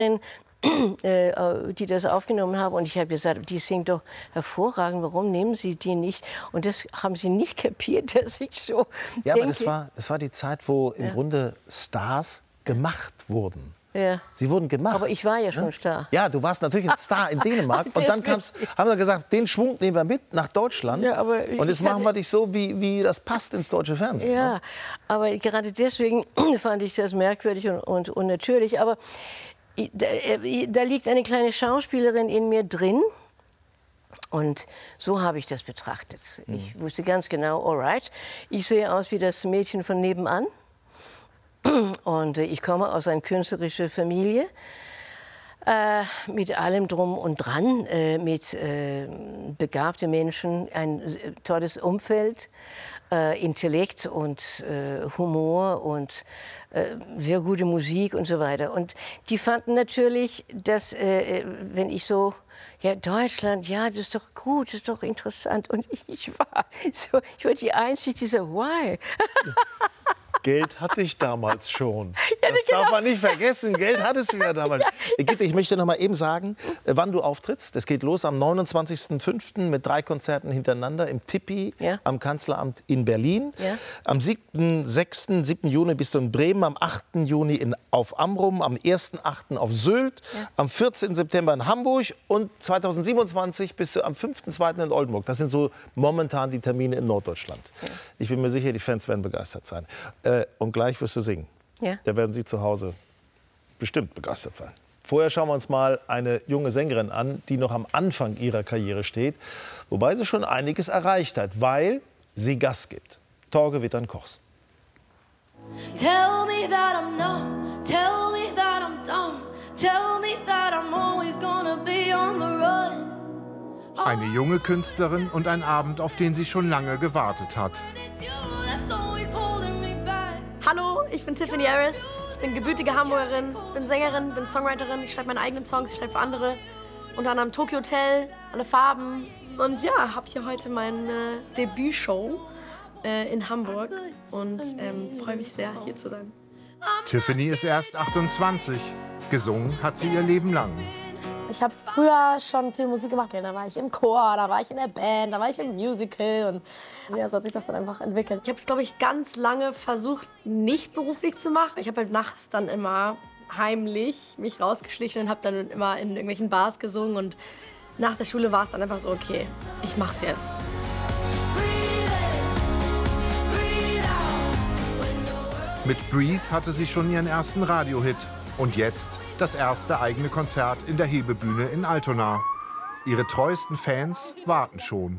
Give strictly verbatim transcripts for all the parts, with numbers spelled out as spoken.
die das aufgenommen haben. Und ich habe gesagt, die singt doch hervorragend, warum nehmen Sie die nicht? Und das haben sie nicht kapiert, dass ich so Ja, denke. aber das war, das war die Zeit, wo im Ja. Grunde Stars gemacht wurden. Ja. Sie wurden gemacht. Aber ich war ja schon Star. Ja, du warst natürlich ein Star in Dänemark. Und dann kam's, haben wir gesagt, den Schwung nehmen wir mit nach Deutschland. Ja, aber und jetzt ich machen hatte- wir dich so, wie, wie das passt ins deutsche Fernsehen. Ja, Ne? aber gerade deswegen fand ich das merkwürdig und, und unnatürlich. Aber da, da liegt eine kleine Schauspielerin in mir drin. Und so habe ich das betrachtet. Ich wusste ganz genau, alright, ich sehe aus wie das Mädchen von nebenan. Und äh, ich komme aus einer künstlerischen Familie. Äh, mit allem drum und dran, äh, mit äh, begabten Menschen, ein äh, tolles Umfeld, äh, Intellekt und äh, Humor und äh, sehr gute Musik und so weiter. Und die fanden natürlich, dass, äh, wenn ich so, ja, Deutschland, ja, das ist doch gut, das ist doch interessant. Und ich war so, ich war die Einzige, die so, why? Geld hatte ich damals schon. Ja, Das genau. darf man nicht vergessen. Geld hattest du ja damals. Gitte, ich möchte noch mal eben sagen, äh, wann du auftrittst. Es geht los am neunundzwanzigsten fünften mit drei Konzerten hintereinander im Tippi Ja. am Kanzleramt in Berlin. Ja. Am siebten sechsten, siebten Juni bist du in Bremen, am achten Juni in, auf Amrum, am ersten achten auf Sylt, Ja. am vierzehnten September in Hamburg und zweitausendsiebenundzwanzig bist du am fünften zweiten in Oldenburg. Das sind so momentan die Termine in Norddeutschland. Ja. Ich bin mir sicher, die Fans werden begeistert sein. Äh, und gleich wirst du singen. Ja. Da werden Sie zu Hause bestimmt begeistert sein. Vorher schauen wir uns mal eine junge Sängerin an, die noch am Anfang ihrer Karriere steht, wobei sie schon einiges erreicht hat, weil sie Gas gibt. Torge Wittern-Kochs. Tell me that I'm numb, tell me that I'm dumb, tell me that I'm always gonna be on the run. Eine junge Künstlerin und ein Abend, auf den sie schon lange gewartet hat. It's you that's always holding me back. Hallo, ich bin Tiffany Harris. Ich bin gebürtige Hamburgerin, bin Sängerin, bin Songwriterin. Ich schreibe meine eigenen Songs, ich schreibe für andere. Unter anderem Tokyo Hotel, Alle Farben. Und ja, habe hier heute meine Debütshow äh, in Hamburg und ähm, freue mich sehr, hier zu sein. Tiffany ist erst achtundzwanzig. Gesungen hat sie ihr Leben lang. Ich habe früher schon viel Musik gemacht. Da war ich im Chor, da war ich in der Band, da war ich im Musical. Und ja, so hat sich das dann einfach entwickelt. Ich habe es, glaube ich, ganz lange versucht, nicht beruflich zu machen. Ich habe halt nachts dann immer heimlich mich rausgeschlichen und habe dann immer in irgendwelchen Bars gesungen. Und nach der Schule war es dann einfach so, okay, ich mach's jetzt. Mit Breathe hatte sie schon ihren ersten Radiohit. Und jetzt das erste eigene Konzert in der Hebebühne in Altona. Ihre treuesten Fans warten schon.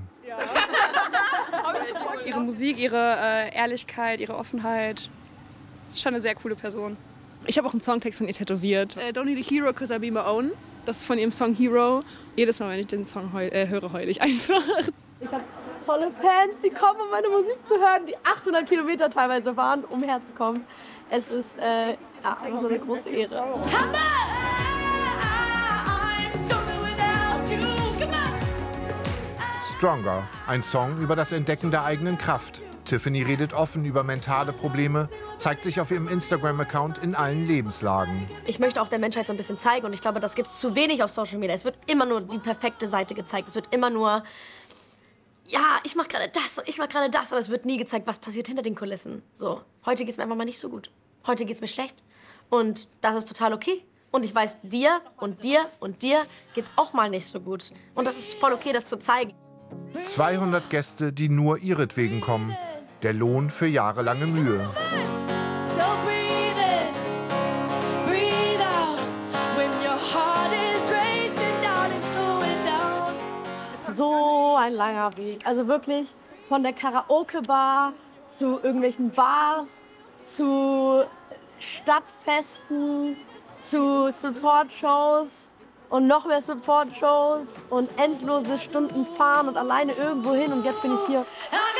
Ihre Musik, ihre äh, Ehrlichkeit, ihre Offenheit. Schon eine sehr coole Person. Ich habe auch einen Songtext von ihr tätowiert. Äh, Don't need a hero, cause I be my own. Das ist von ihrem Song Hero. Jedes Mal, wenn ich den Song heul, äh, höre, heule ich einfach. Ich habe tolle Fans, die kommen, um meine Musik zu hören, die achthundert Kilometer teilweise fahren, um herzukommen. Es ist äh, ja, einfach nur eine große Ehre. Stronger, ein Song über das Entdecken der eigenen Kraft. Tiffany redet offen über mentale Probleme, zeigt sich auf ihrem Instagram-Account in allen Lebenslagen. Ich möchte auch der Menschheit so ein bisschen zeigen und ich glaube, das gibt es zu wenig auf Social Media. Es wird immer nur die perfekte Seite gezeigt. Es wird immer nur, ja, ich mache gerade das und ich mache gerade das, aber es wird nie gezeigt, was passiert hinter den Kulissen. So, heute geht es mir einfach mal nicht so gut. Heute geht es mir schlecht und das ist total okay. Und ich weiß, dir und dir und dir geht's auch mal nicht so gut. Und das ist voll okay, das zu zeigen. zweihundert Gäste, die nur ihretwegen kommen. Der Lohn für jahrelange Mühe. So breathe in, breathe out. When your heart is racing down and slow it down. So ein langer Weg. Also wirklich von der Karaoke-Bar zu irgendwelchen Bars, zu Stadtfesten, zu Support-Shows und noch mehr Support-Shows und endlose Stunden fahren und alleine irgendwo hin. Und jetzt bin ich hier. I